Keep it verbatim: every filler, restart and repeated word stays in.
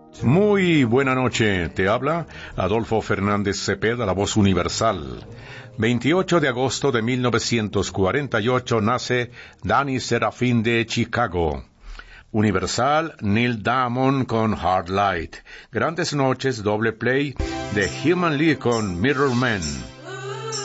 Muy buena noche, te habla Adolfo Fernández Cepeda, la voz universal. veintiocho de agosto de mil novecientos cuarenta y ocho nace Danny Serafín de Chicago. Universal, Neil Diamond con Hard Light. Grandes noches, doble play de Human League con Mirror Man.